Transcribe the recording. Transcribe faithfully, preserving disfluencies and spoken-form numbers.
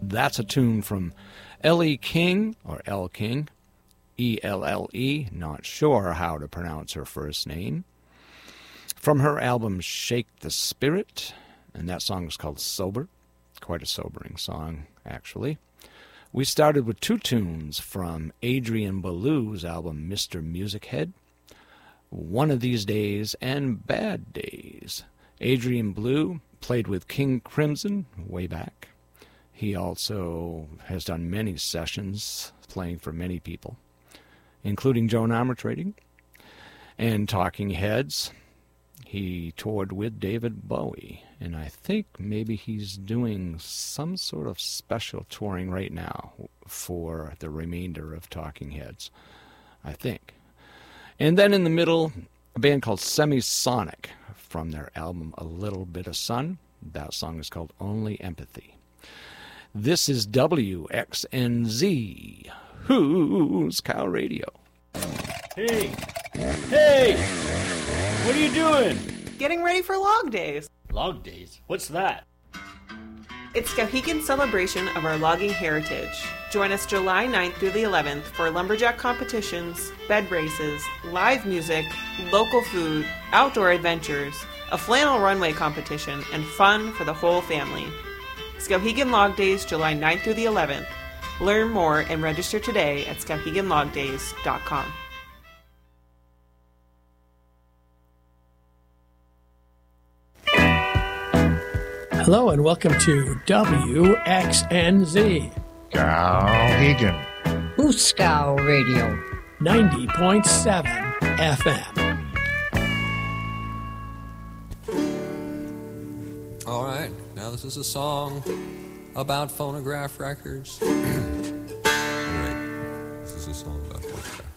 That's a tune from Ellie King, or Elle King, E L L E, not sure how to pronounce her first name, from her album Shake the Spirit, and that song is called Sober. Quite a sobering song, actually. We started with two tunes from Adrian Ballou's album Mister Music Head, One of These Days and Bad Days. Adrian Ballou played with King Crimson way back. He also has done many sessions playing for many people, including Joan Armatrading and Talking Heads. He toured with David Bowie, and I think maybe he's doing some sort of special touring right now for the remainder of Talking Heads, I think. And then in the middle, a band called Semisonic from their album A Little Bit of Sun. That song is called Only Empathy. This is W X N Z, Who's Cow Radio. Hey, hey, what are you doing? Getting ready for Log Days. Log Days? What's that? It's Skowhegan's celebration of our logging heritage. Join us July ninth through the eleventh for lumberjack competitions, bed races, live music, local food, outdoor adventures, a flannel runway competition, and fun for the whole family. Skowhegan Log Days, July ninth through the eleventh. Learn more and register today at skowhegan log days dot com. Hello and welcome to W X N Z. Skowhegan. Who's-Cow Radio. ninety point seven F M. All right, now this is a song about phonograph records. All right, this is a song about phonograph.